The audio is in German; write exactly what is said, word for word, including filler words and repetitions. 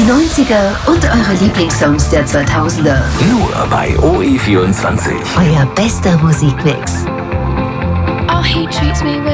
neunziger und eure Lieblingssongs der zweitausender. Nur bei O E vierundzwanzig. Euer bester Musikmix. Oh, he treats me with